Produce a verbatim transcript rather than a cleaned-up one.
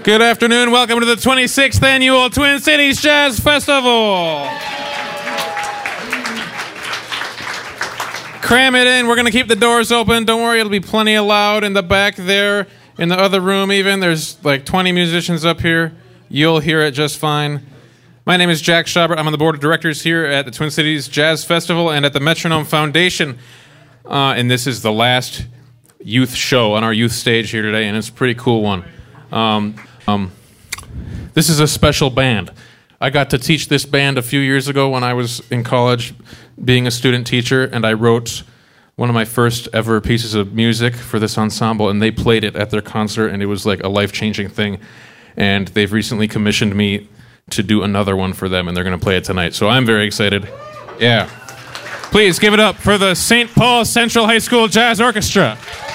Good afternoon. Welcome to the twenty-sixth Annual Twin Cities Jazz Festival. Cram it in. We're going to keep the doors open. Don't worry, it'll be plenty of loud in the back there, in the other room even. There's like twenty musicians up here. You'll hear it just fine. My name is Jack Schaubert. I'm on the board of directors here at the Twin Cities Jazz Festival and at the Metronome Foundation. Uh, and this is the last youth show on our youth stage here today, and it's a pretty cool one. Um, um, this is a special band. I got to teach this band a few years ago when I was in college being a student teacher, and I wrote one of my first ever pieces of music for this ensemble, and they played it at their concert, and it was like a life-changing thing. And they've recently commissioned me to do another one for them, and they're going to play it tonight. So I'm very excited. Yeah. Please give it up for the Saint Paul Central High School Jazz Orchestra.